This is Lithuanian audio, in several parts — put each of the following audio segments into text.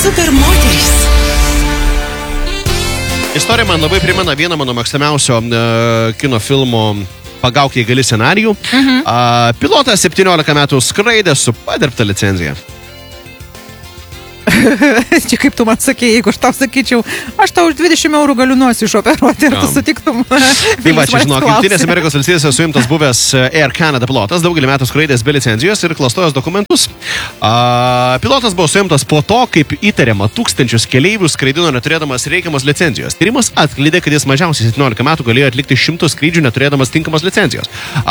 Super moterys. Istorija man labai primena vieną mano mėgstamiausio kino filmo Pagauk, jei gali scenarijų. Pilotas 17 metų skraidė su padirbta licenzija. Čia kaip tu man sakė, jeigu aš tau sakyčiau, aš tau už 20 eurų galiu nosį išoperuoti ir tu sutiktum. Tai va, čia žinok, Jungtinės Amerikos valstijose suimtas buvęs Air Canada pilotas, daugelį metų skraidęs be licenzijos ir klastojęs dokumentus. Pilotas buvo suimtas po to, kaip įtariama tūkstančius keleivių skraidino neturėdamas reikiamos licenzijos. Tyrimas atskleidė, kad jis mažiausiai 17 metų galėjo atlikti 100 skrydžių neturėdamas tinkamos licenzijos.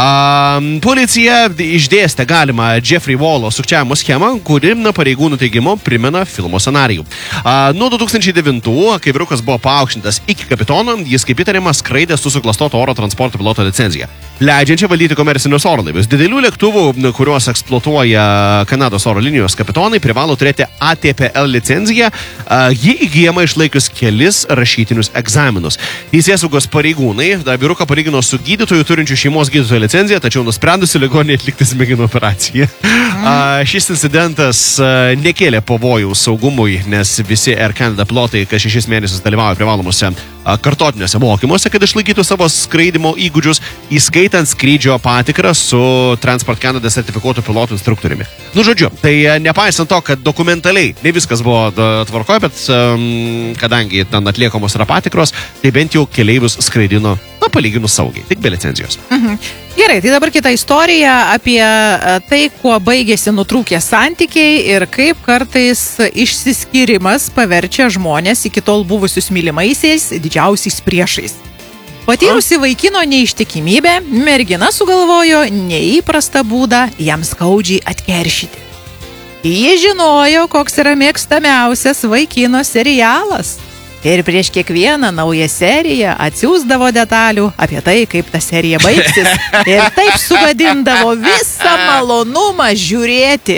Policija išdėstė galimą Jeffrey Wallo sukčiavimo schemą, kuri pareigūnų teigimu primena filmo scenarijų. Nuo 2009, kai vyrukas buvo paaukštintas iki kapitono, jis kaip įtariama skraidė su suklastoto oro transporto piloto licenzija, leidžiančia valdyti komercinius orlaivius. Didelių lėktuvų, kuriuos eksploatuoja Kanados oro linijos kapitonai, privalo turėti ATPL licenciją, ji įgyjama išlaikius kelis rašytinius egzaminus. Teisėsaugos pareigūnai vyruką palygino su gydytoju turinčiu šeimos gydytojo licenciją, tačiau nusprendusi ligoninėje atlikti smegenų operaciją. Šis incidentas nekėlė pavojų saugumui, nes visi Air Canada pilotai kas 6 mėnesius dalyvauja privalomuose kartotiniuose mokymuose, kad išlaikytų savo skraidimo įgūdžius, įskaitant skrydžio patikrą su Transport Canada sertifikuotų pilotų instruktoriumi. Nu, žodžiu, tai nepaisant to, kad dokumentaliai ne viskas buvo tvarkoje, bet kadangi ten atliekamos yra patikros, tai bent jau keleivius skraidino, palyginus saugiai, tik be licenzijos. Gerai, tai dabar kita istorija apie tai, kuo baigėsi nutrūkę santykiai ir kaip kartais išsiskyrimas paverčia žmonės iki tol buvusius mylimaisiais didžiausiais priešais. Patyrusi vaikino neištikimybę, mergina sugalvojo neįprastą būdą jam skaudžiai atkeršyti. Ji žinojo, koks yra mėgstamiausias vaikino serialas. Ir prieš kiekvieną naują seriją atsiųsdavo detalių apie tai, kaip ta serija baigsis. Ir taip sugadindavo visą malonumą žiūrėti.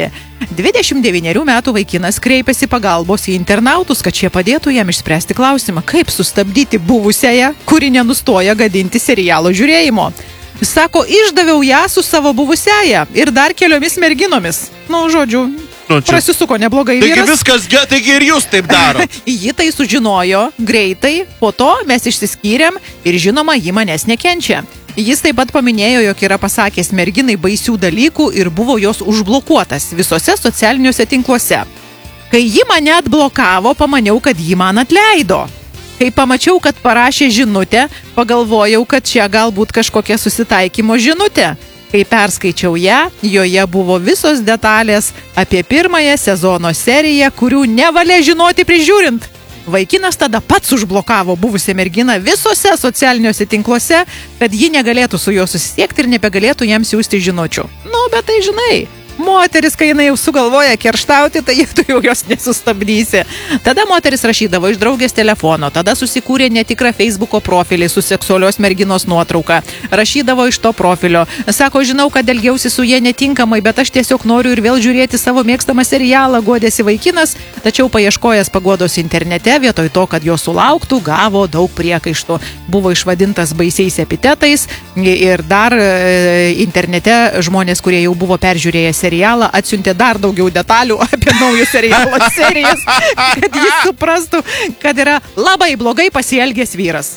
29 metų vaikinas kreipėsi pagalbos į internautus, kad šie padėtų jam išspręsti klausimą, kaip sustabdyti buvusiąją, kuri nenustoja gadinti serialo žiūrėjimo. Sako, išdaviau ją su savo buvusiąja ir dar keliomis merginomis. Žodžiu, prasisuko neblogai vyras. Taigi viskas, taigi ir jūs taip daro. Ji tai sužinojo greitai, po to mes išsiskyrėm ir žinoma, ji manęs nekenčia. Jis taip pat paminėjo, jog yra pasakęs merginai baisių dalykų ir buvo jos užblokuotas visose socialiniuose tinkluose. Kai ji mane atblokavo, pamaniau, kad ji man atleido. Kai pamačiau, kad parašė žinutę, pagalvojau, kad čia galbūt kažkokia susitaikymo žinutė. Kai perskaičiau ją, joje buvo visos detalės apie pirmąją sezono seriją, kurių nevalia žinoti prižiūrint. Vaikinas tada pats užblokavo buvusią merginą visose socialiniuose tinkluose, kad ji negalėtų su juo susisiekti ir nebegalėtų jam siųsti žinučių. Bet tai žinai, moteris, kai jinai jau sugalvoja kerštauti, tai tu jau jos nesustabdysi. Tada moteris rašydavo iš draugės telefono, tada susikūrė netikrą Facebooko profilį su seksualios merginos nuotrauka. Rašydavo iš to profilio. Sako, žinau, kad elgiausi su jie netinkamai, bet aš tiesiog noriu ir vėl žiūrėti savo mėgstamą serialą, guodėsi vaikinas, tačiau paieškojęs paguodos internete, vietoj to, kad jo sulauktų, gavo daug priekaištų. Buvo išvadintas baisiais epitetais ir dar internete žmonės, kurie jau buvo peržiūrėję serialą, atsiuntė dar daugiau detalių apie naujus serialo serijas, kad jis suprastų, kad yra labai blogai pasielgęs vyras.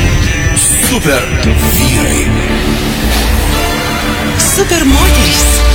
Super vyrai. Super moterys.